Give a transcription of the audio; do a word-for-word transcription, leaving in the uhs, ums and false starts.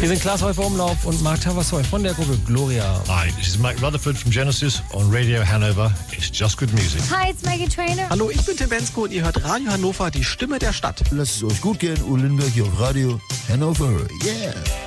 Hier sind Klaas Häufer Umlauf und Mark Tavassoy von der Gruppe Gloria. Hi, this is Mike Rutherford from Genesis on Radio Hanover. It's just good music. Hi, it's Maggie Trainer. Hallo, ich bin Tim Bensko und ihr hört Radio Hannover, die Stimme der Stadt. Lasst es euch gut gehen, Uhr Lindenberg hier auf Radio Hanover. Yeah!